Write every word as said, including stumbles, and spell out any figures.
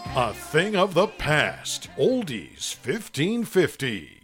A thing of the past. Oldies fifteen fifty.